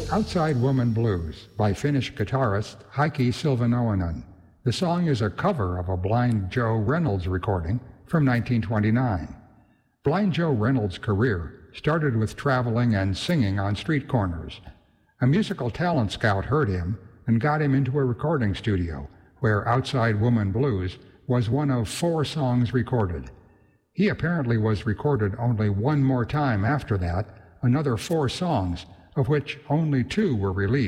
Outside Woman Blues by Finnish guitarist Heikki Silvenoinen. The song is a cover of a Blind Joe Reynolds recording from 1929. Blind Joe Reynolds' career started with traveling and singing on street corners. A musical talent scout heard him and got him into a recording studio, where Outside Woman Blues was one of 4 songs recorded. He apparently was recorded only one more time after that, another 4 songs, of which only 2 were released.